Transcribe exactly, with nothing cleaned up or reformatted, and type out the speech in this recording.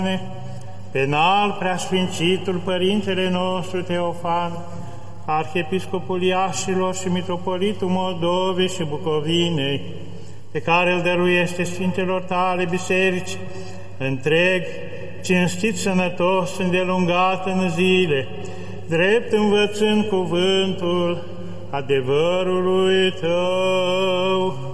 penal preasfințitul Părintele nostru Teofan, Arhiepiscopul Iașilor și Mitropolitul Moldovei și Bucovinei, pe care îl dăruiește Sfintelor tale biserici, întreg, cinstit, sănătos, îndelungat în zile, drept învățând cuvântul adevărului Tău.